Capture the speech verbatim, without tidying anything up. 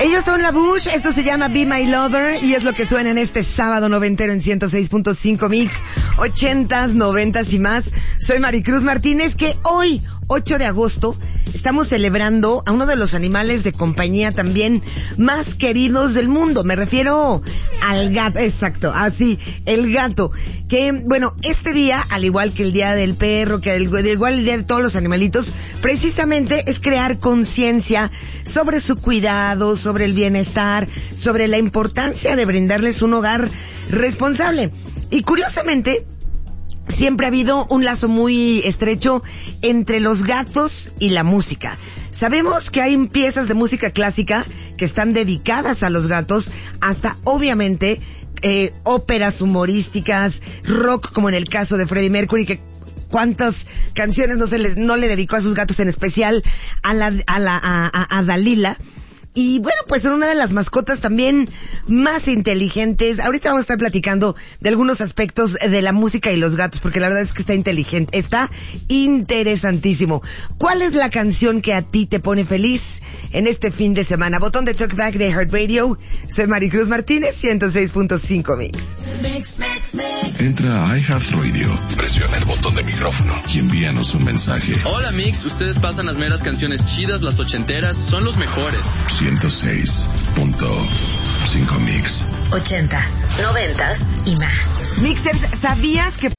Ellos son La Bush, esto se llama Be My Lover y es lo que suena en este sábado noventero en ciento seis punto cinco Mix, ochentas, noventas y más. Soy Maricruz Martínez, que hoy, ocho de agosto, estamos celebrando a uno de los animales de compañía también más queridos del mundo. Me refiero al gato, exacto, así, el gato. Que, bueno, este día, al igual que el Día del Perro, que al igual el Día de todos los animalitos, precisamente es crear conciencia sobre su cuidado, sobre el bienestar, sobre la importancia de brindarles un hogar responsable. Y curiosamente, siempre ha habido un lazo muy estrecho entre los gatos y la música. Sabemos que hay piezas de música clásica que están dedicadas a los gatos, hasta obviamente eh, óperas humorísticas, rock, como en el caso de Freddie Mercury, que cuántas canciones no se les, no le dedicó a sus gatos, en especial a la, a la, a, a, a Dalila. Y bueno, pues son una de las mascotas también más inteligentes. Ahorita vamos a estar platicando de algunos aspectos de la música y los gatos, porque la verdad es que está inteligente, está interesantísimo. ¿Cuál es la canción que a ti te pone feliz en este fin de semana? Botón de Talkback de Heart Radio. Soy Maricruz Martínez, ciento seis punto cinco Mix. Mix, mix, mix. Entra a iHeartRadio, presiona el botón de micrófono y envíanos un mensaje. Hola Mix, ustedes pasan las meras canciones chidas, las ochenteras, son los mejores. ciento seis punto cinco Mix. Ochentas, noventas y más. Mixers, ¿sabías que